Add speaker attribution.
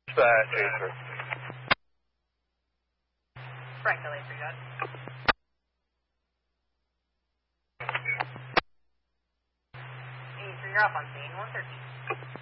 Speaker 1: Chaser.
Speaker 2: Frank, LA 3 dot. You're up on scene, 113.